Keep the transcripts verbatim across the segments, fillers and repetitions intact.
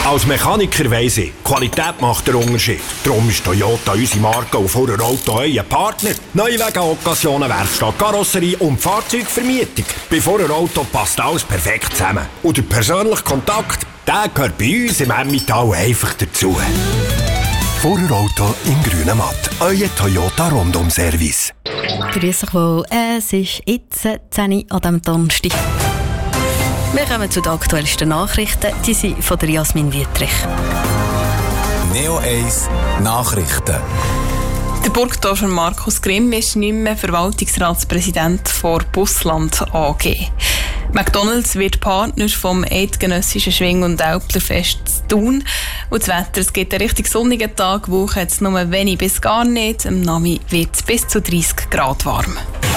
Als Mechaniker weiss ich, Qualität macht den Unterschied. Darum ist Toyota unsere Marke und vor einem Auto euer Partner. Neuwagen, Occasionen, Werkstatt, Karosserie und Fahrzeugvermietung. Bei vor einem Auto passt alles perfekt zusammen. Und der persönliche Kontakt, der gehört bei uns im Emmental einfach dazu. Vorher Auto in grünem Matt. Euer Toyota Rundum-Service. Grüß euch wohl. Es ist jetzt zehn Uhr an diesem Donnerstag. Wir kommen zu den aktuellsten Nachrichten. Die sind von der Jasmin Wietrich. Neo eins Nachrichten. Der Burgdorfer Markus Grimm ist nicht mehr Verwaltungsratspräsident vor Bussland A G. McDonalds wird Partner vom eidgenössischen Schwing- und Älplerfest Thun. Und das Wetter, es gibt einen richtig sonnigen Tag, wo jetzt nur wenig bis gar nicht. Am Nami wird es bis zu dreißig Grad warm.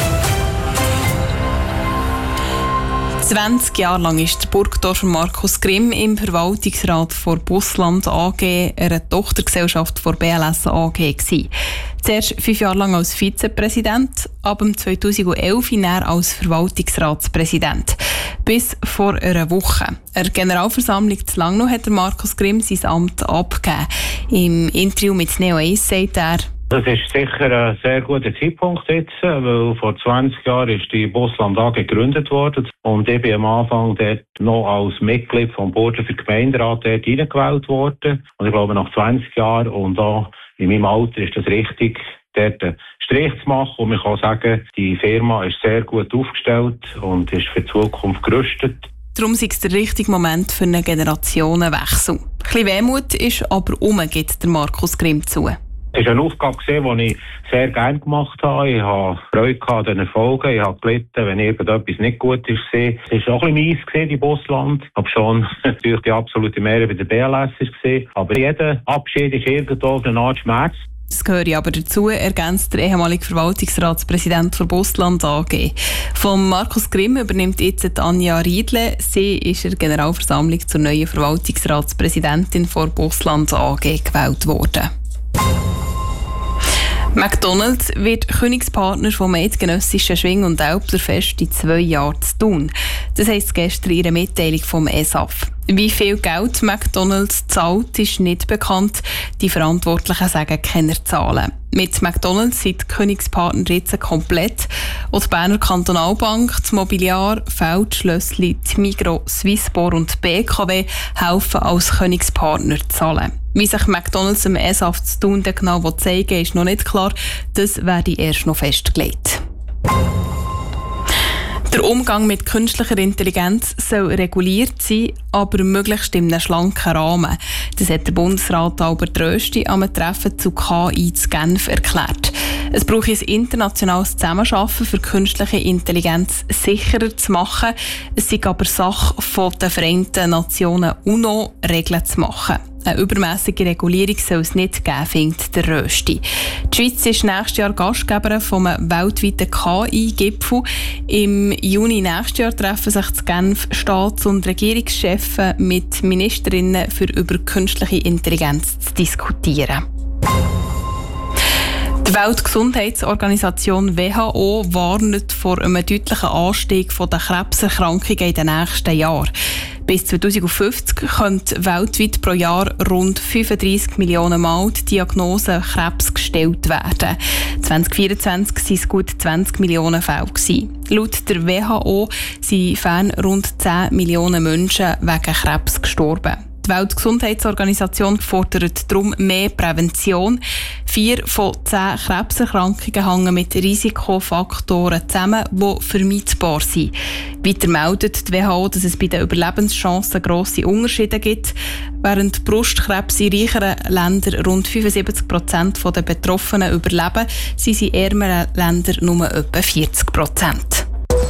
zwanzig Jahre lang war der Burgdorfer Markus Grimm im Verwaltungsrat von Bussland A G, einer Tochtergesellschaft von B L S A G. Gewesen. Zuerst fünf Jahre lang als Vizepräsident, ab zweitausendelf dann als Verwaltungsratspräsident. Bis vor einer Woche. Eine Generalversammlung zu Langnau hat der Markus Grimm sein Amt abgegeben. Im Interview mit Neo eins sagt er: Das ist sicher ein sehr guter Zeitpunkt jetzt, weil vor zwanzig Jahren ist die Bussland A G gegründet worden und ich bin am Anfang dort noch als Mitglied vom Board für Gemeinderat dort reingewählt worden. Und ich glaube, nach zwanzig Jahren und auch in meinem Alter ist das richtig, dort einen Strich zu machen. Und man kann sagen, die Firma ist sehr gut aufgestellt und ist für die Zukunft gerüstet. Darum ist es der richtige Moment für einen Generationenwechsel. Ein bisschen Wehmut ist aber um, gibt der Markus Grimm zu. Es war eine Aufgabe, die ich sehr gerne gemacht habe. Ich habe Freude an den Erfolgen. Ich habe gelitten, wenn irgendetwas nicht gut war. Es war auch ein bisschen mies, die Bussland. Aber schon natürlich die absolute Mehrheit bei der B L S war. Aber jeder Abschied ist irgendwo eine Art Schmerz. Das gehöre aber dazu, ergänzt der ehemalige Verwaltungsratspräsident von Bussland A G. Von Markus Grimm übernimmt jetzt Anja Riedle. Sie ist in der Generalversammlung zur neuen Verwaltungsratspräsidentin von Bussland A G gewählt worden. McDonalds wird Königspartner vom eidgenössischen Schwing- und Älplerfest in zwei Jahren zu tun. Das heisst gestern in einer Mitteilung vom E S A F. Wie viel Geld McDonalds zahlt, ist nicht bekannt. Die Verantwortlichen sagen keine Zahlen. Mit McDonalds sind die Königspartner jetzt komplett. Und die Berner Kantonalbank, das Mobiliar, Feldschlössli, die Migros, Swissbor und die B K W helfen als Königspartner zu zahlen. Wie sich McDonalds im E S A F zu tun genau zeigen will, ist noch nicht klar. Das werde erst noch festgelegt. Der Umgang mit künstlicher Intelligenz soll reguliert sein, aber möglichst in einem schlanken Rahmen. Das hat der Bundesrat Albert Rösti am Treffen zu K I zu Genf erklärt. Es braucht ein internationales Zusammenarbeiten, für künstliche Intelligenz sicherer zu machen. Es sei aber Sache der Vereinten Nationen UNO, Regeln zu machen. Eine übermässige Regulierung soll es nicht geben, findet der Rösti. Die Schweiz ist nächstes Jahr Gastgeberin vom weltweiten K I-Gipfel. Im Juni nächstes Jahr treffen sich in Genf Staats- und Regierungschefs mit Ministerinnen, für über künstliche Intelligenz zu diskutieren. Die Weltgesundheitsorganisation W H O warnt vor einem deutlichen Anstieg der Krebserkrankungen in den nächsten Jahren. Bis zwanzig fünfzig könnte weltweit pro Jahr rund fünfunddreissig Millionen Mal die Diagnose Krebs gestellt werden. zwanzig vierundzwanzig waren es gut zwanzig Millionen Fälle. Laut der W H O sind fern rund zehn Millionen Menschen wegen Krebs gestorben. Die Weltgesundheitsorganisation fordert darum mehr Prävention. Vier von zehn Krebserkrankungen hängen mit Risikofaktoren zusammen, die vermeidbar sind. Weiter meldet die W H O, dass es bei den Überlebenschancen grosse Unterschiede gibt. Während Brustkrebs in reicheren Ländern rund fünfundsiebzig Prozent der Betroffenen überleben, sind sie in ärmeren Ländern nur etwa vierzig Prozent.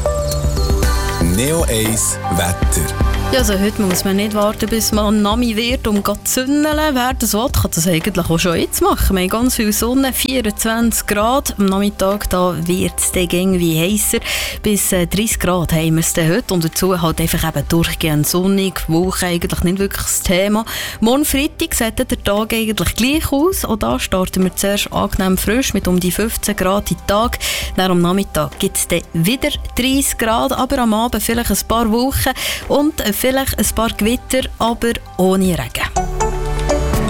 Neo eins Wetter. Ja, also heute muss man nicht warten, bis man Nami wird, um zu zündeln. Wer das will, kann das eigentlich auch schon jetzt machen. Wir haben ganz viel Sonne, vierundzwanzig Grad. Am Nachmittag wird es dann irgendwie heißer. Bis dreißig Grad haben wir es dann heute. Und dazu halt einfach eben durchgehend sonnig. Woche eigentlich nicht wirklich das Thema. Morgen Freitag sieht der Tag eigentlich gleich aus. Auch da starten wir zuerst angenehm frisch mit um die fünfzehn Grad im Tag. Dann am Nachmittag gibt es dann wieder dreißig Grad, aber am Abend vielleicht ein paar Wochen und vielleicht ein paar Gewitter, aber ohne Regen.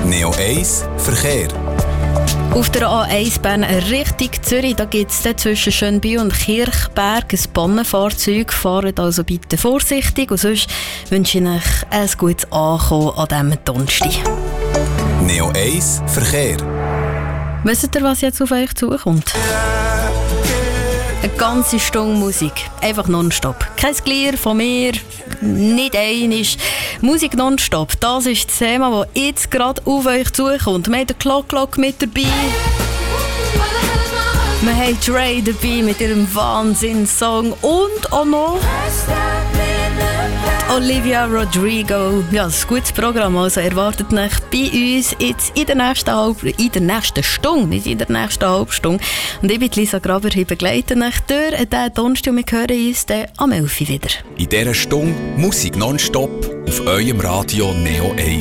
Neo eins Verkehr. Auf der A eins Bern Richtung Zürich, da gibt es zwischen Schönbiel und Kirchberg ein Pannenfahrzeug. Fahrt also bitte vorsichtig und sonst wünsche ich euch ein gutes Ankommen an diesem Donnerstag. Neo eins Verkehr. Wisst ihr, was jetzt auf euch zukommt? Eine ganze Stunde Musik. Einfach nonstop. Kein Glier von mir, nicht einisch. Musik nonstop. Das ist das Thema, das jetzt gerade auf euch zukommt. Wir haben den Clock Clock mit dabei. Wir haben Dre dabei mit ihrem Wahnsinns-Song. Und auch noch Olivia Rodrigo. Ja, das ist ein gutes Programm. Also erwartet euch bei uns jetzt in der nächsten, Halb in der nächsten Stunde, nicht in der nächsten Halbstunde. Und ich bin Lisa Graber, ich begleite euch durch den Donnerstag und wir hören uns dann am elf Uhr wieder. In dieser Stunde Musik nonstop auf eurem Radio Neo eins.